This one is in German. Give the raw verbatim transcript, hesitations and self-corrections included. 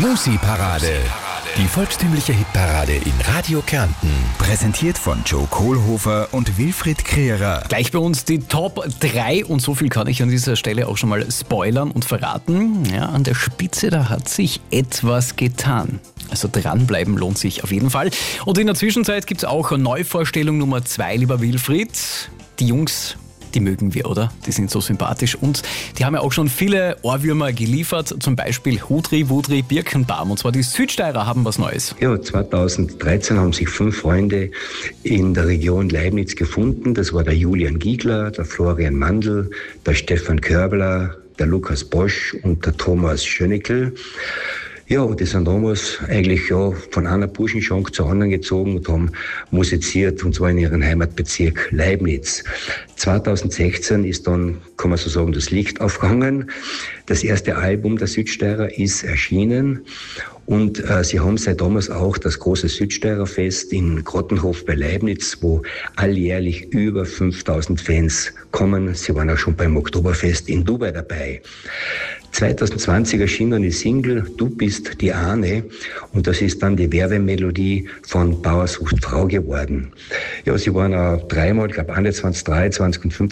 Musi-Parade. Die volkstümliche Hitparade in Radio Kärnten. Präsentiert von Joe Kohlhofer und Wilfried Kreerer. Gleich bei uns die Top drei und so viel kann ich an dieser Stelle auch schon mal spoilern und verraten. Ja, an der Spitze, da hat sich etwas getan. Also dranbleiben lohnt sich auf jeden Fall. Und in der Zwischenzeit gibt es auch Neuvorstellung Nummer zwei, lieber Wilfried. Die Jungs, die mögen wir, oder? Die sind so sympathisch und die haben ja auch schon viele Ohrwürmer geliefert, zum Beispiel Hudri Wudri Birkenbaum. Und zwar die Südsteirer haben was Neues. Ja, zweitausenddreizehn haben sich fünf Freunde in der Region Leibniz gefunden. Das war der Julian Giegler, der Florian Mandl, der Stefan Körbler, der Lukas Bosch und der Thomas Schöneckel. Ja, und die sind damals eigentlich ja von einer Burschenschank zur anderen gezogen und haben musiziert, und zwar in ihrem Heimatbezirk Leibniz. zweitausendsechzehn ist dann, kann man so sagen, das Licht aufgegangen. Das erste Album der Südsteirer ist erschienen und äh, sie haben seit damals auch das große Südsteirerfest in Grottenhof bei Leibniz, wo alljährlich über fünftausend Fans kommen. Sie waren auch schon beim Oktoberfest in Dubai dabei. zweitausendzwanzig erschien dann die Single Du bist die Ahne und das ist dann die Werbemelodie von Bauer sucht Frau geworden. Ja, sie waren auch dreimal, ich glaube einundzwanzig, dreiundzwanzig und fünfundzwanzig